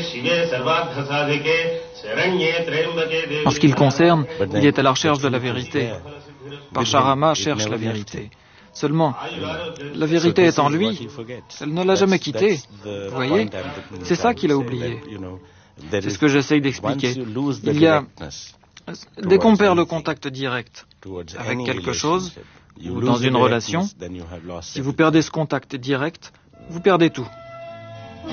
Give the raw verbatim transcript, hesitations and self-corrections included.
En ce qui le concerne, il est à la recherche de la vérité. Parshurama cherche la vérité. Seulement, la vérité est en lui. Elle ne l'a jamais quitté. Vous voyez, c'est ça qu'il a oublié. C'est ce que j'essaye d'expliquer. Il y a, dès qu'on perd le contact direct avec quelque chose, ou dans une relation, si vous perdez ce contact direct, vous perdez tout.